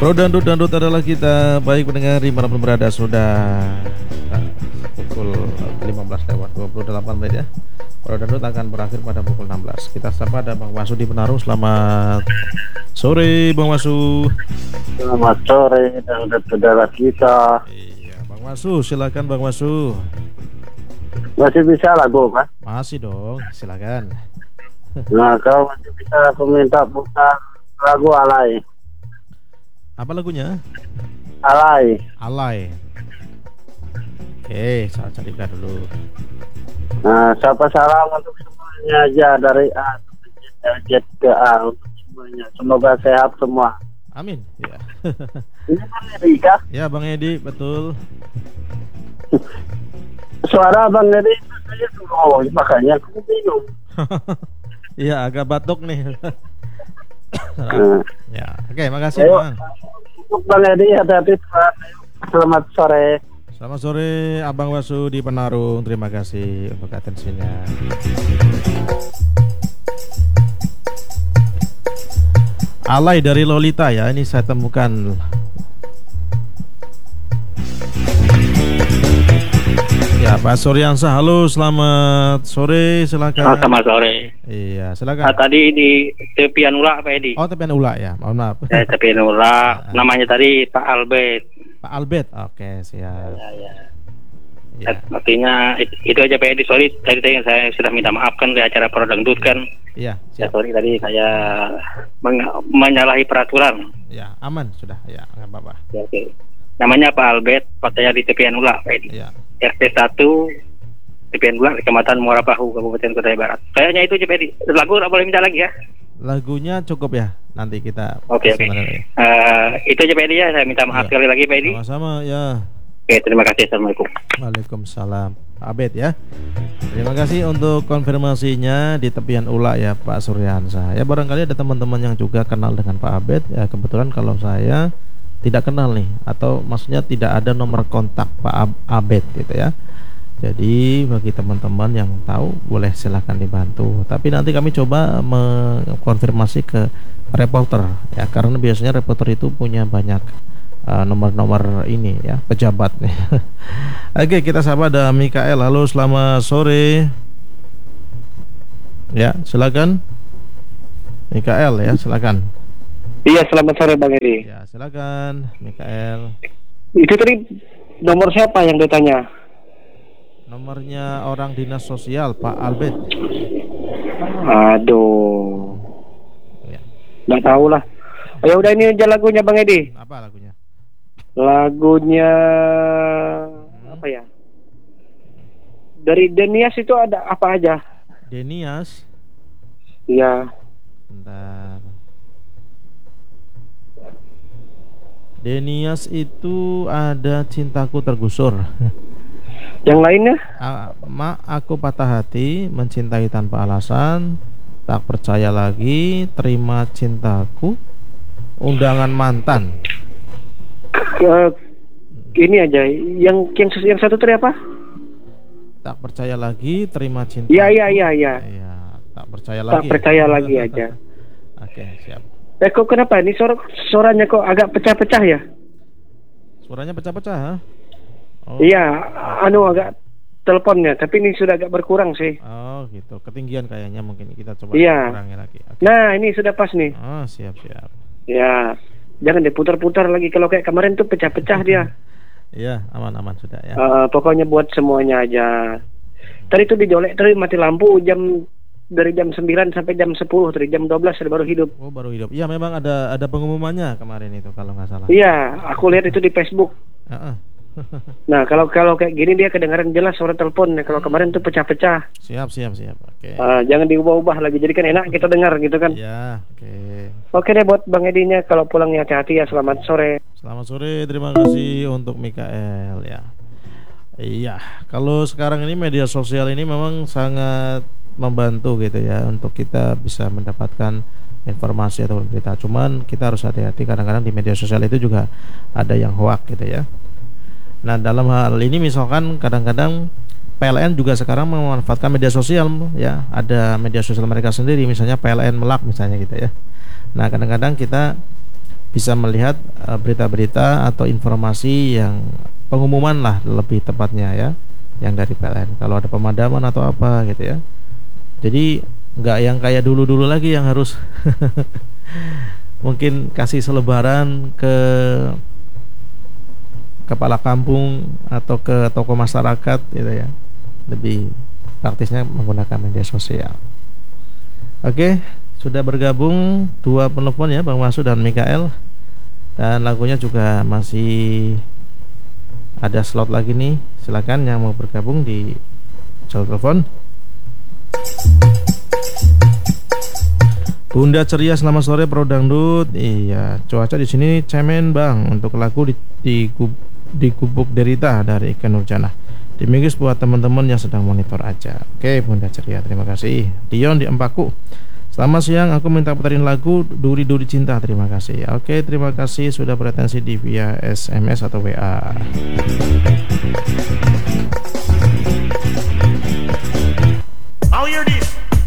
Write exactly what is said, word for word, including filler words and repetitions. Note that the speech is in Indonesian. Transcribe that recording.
Bro Dangdut Dangdut adalah kita. Baik pendengar dimanapun berada, sudah pukul lima belas lewat dua puluh delapan menit ya. Bro Dangdut akan berakhir pada pukul enam belas. Kita sapa ada Bang Wasu di Penarung. Selamat sore Bang Wasu. Selamat sore Dangdut saudara kita. Iya Bang Wasu, silakan Bang Wasu. Masih bisa lagu kan? Masih dong, silakan. Nah, kalau masih bisa aku minta putar lagu Alay. Apa lagunya? Alay. Alay. Oke, saya carikan dulu. Nah, siapa salam untuk semuanya aja dari A Z ke A untuk semuanya. Semoga sehat semua. Amin. Ya. Ini Bang Edi kah? Ya Bang Edi, betul. Suara Bang Edi itu saya oh, makanya aku bingung. Iya, agak batuk nih. Nah. Ya, oke, makasih Ayo, Bang. untuk Bang Edi hati-hati. Selamat sore. Selamat sore Abang Wasu di Penarung. Terima kasih untuk atensinya. Alay dari Lolita ya, ini saya temukan. Ya, Pak Suryansa, halo, selamat sore, silakan. Selamat sore. Iya, silakan. Nah, tadi di tepian Ula Pak Edi. Oh, tepian Ula ya, mohon maaf. Eh, tepian Ula, namanya tadi Pak Albert. Pak Albert, oke siap. Ya, ya. Ya. Artinya it- itu aja Pak Edi. Sorry, tadi tadi saya sudah minta maaf kan di acara Pro Dangdut kan. Iya, Ya, siap. sorry tadi saya meng- menyalahi peraturan. Ya, aman sudah. Ya, nggak apa-apa. Ya, oke. Namanya Pak Albert, partainya di tepian Ula Pak Edi. Ya. R T satu tepian Ula, Kecamatan Muara Bahu, Kabupaten Kutai Barat. Kayaknya itu aja Pak Edi. Lagu nggak boleh minta lagi ya. Lagunya cukup ya. Nanti kita Oke, oke. kesana lagi. Eh, itu aja Pak Edi ya. Saya minta maaf Ya. sekali lagi Pak Edi. Sama-sama ya. Oke, terima kasih. Assalamualaikum. Waalaikumsalam. Pak Abed ya. Terima kasih untuk konfirmasinya di tepian Ula ya Pak Suryansa. Ya, barangkali ada teman-teman yang juga kenal dengan Pak Abed. Ya, kebetulan kalau saya tidak kenal nih, atau maksudnya tidak ada nomor kontak Pak Ab- Abed gitu ya. Jadi bagi teman-teman yang tahu boleh silahkan dibantu. Tapi nanti kami coba mengkonfirmasi ke reporter ya, karena biasanya reporter itu punya banyak uh, nomor-nomor ini ya, pejabat nih. Oke, kita sapa ada Mikael. Halo, selamat sore. Ya, silakan. Mikael ya, silakan. Iya, selamat sore Bang Edi. Ya, silakan Mikael. Itu tadi nomor siapa yang ditanya? Nomornya orang dinas sosial Pak Albert. Aduh, Ya. nggak tahu lah. Oh, ya udah, ini aja lagunya Bang Edi. Apa lagunya? Lagunya apa ya? Dari Denias itu ada apa aja? Denias. Iya. Bentar. Denias itu ada Cintaku Tergusur. Yang lainnya? Ah, Ma, aku patah hati, mencintai tanpa alasan, tak percaya lagi, terima cintaku, undangan mantan. Ke, ini aja. Yang yang yang satu tadi apa? Tak percaya lagi, terima cinta. Iya, iya, iya, iya. Iya, tak percaya Tak lagi. percaya lagi aja. Oke, siap. Eh, kok kenapa ini suara suaranya kok agak pecah-pecah ya? Suaranya pecah-pecah, ha? Oh. Iya, anu agak teleponnya, tapi ini sudah agak berkurang sih. Oh, gitu. Ketinggian kayaknya, mungkin kita coba Iya. kurangi lagi. Oke. Nah, ini sudah pas nih. Oh, siap-siap. Ya, jangan diputar-putar lagi. Kalau kayak kemarin tuh pecah-pecah dia. Iya, aman-aman sudah ya. Eh, pokoknya buat semuanya aja. Tadi tuh dijolek, tadi mati lampu jam dari jam sembilan sampai jam sepuluh, dari jam dua belas baru hidup. Oh, baru hidup. Iya, memang ada ada pengumumannya kemarin itu kalau nggak salah. Iya, aku lihat itu di Facebook. Heeh. Nah, kalau kalau kayak gini dia kedengaran jelas suara telepon. Kalau kemarin tuh pecah-pecah. Siap, siap, siap. Oke. Eh, jangan diubah-ubah lagi. Jadi kan enak kita dengar gitu kan. Iya, oke. Oke deh buat Bang Edinya, kalau pulangnya hati-hati ya. Selamat sore. Selamat sore, terima kasih untuk Mikael ya. Iya, kalau sekarang ini media sosial ini memang sangat membantu gitu ya, untuk kita bisa mendapatkan informasi atau berita. Cuman kita harus hati-hati, kadang-kadang di media sosial itu juga ada yang hoak gitu ya. Nah, dalam hal ini misalkan kadang-kadang P L N juga sekarang memanfaatkan media sosial ya, ada media sosial mereka sendiri, misalnya P L N Melak misalnya gitu ya. Nah, kadang-kadang kita bisa melihat uh, berita-berita atau informasi yang pengumuman lah lebih tepatnya ya, yang dari P L N. Kalau ada pemadaman atau apa gitu ya. Jadi nggak yang kayak dulu-dulu lagi yang harus mungkin kasih selebaran ke kepala kampung atau ke toko masyarakat gitu ya. Lebih praktisnya menggunakan media sosial. Oke, sudah bergabung dua penelpon ya, Bang Masud dan Mikael. Dan lagunya juga masih ada slot lagi nih. Silakan yang mau bergabung di jalur telepon. Bunda Ceria, selamat sore Pro Dangdut. Iya, cuaca di sini cemen Bang. Untuk lagu di, di, di Gubuk Derita dari Ika Nurjana. Dimikis buat teman-teman yang sedang monitor aja. Oke Bunda Ceria, terima kasih. Dion di Empaku, selamat siang, aku minta putarin lagu Duri Duri Cinta, terima kasih. Oke, terima kasih sudah beretensi di via S M S atau W A.